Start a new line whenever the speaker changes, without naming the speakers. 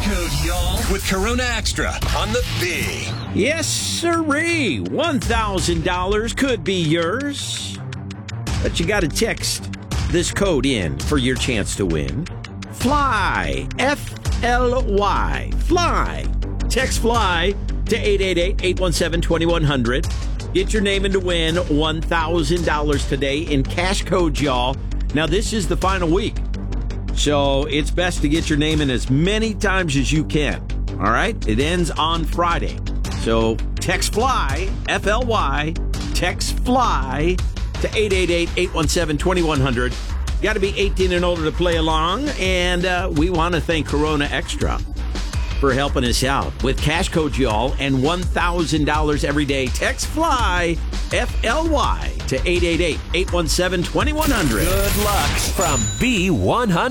code, y'all, with Corona Extra on the B.
Yes, sirree. $1,000 could be yours. But you got to text this code in for your chance to win. FLY. F-L-Y. Fly. Text FLY to 888-817-2100. Get your name in to win $1,000 today in cash codes, y'all. Now, this is the final week, so it's best to get your name in as many times as you can. All right? It ends on Friday. So text FLY, F-L-Y, text FLY to 888-817-2100. Got to be 18 and older to play along, and we want to thank Corona Extra for helping us out with cash codes, y'all, and $1,000 every day. Text FLY, F-L-Y, to 888-817-2100.
Good luck
From B100.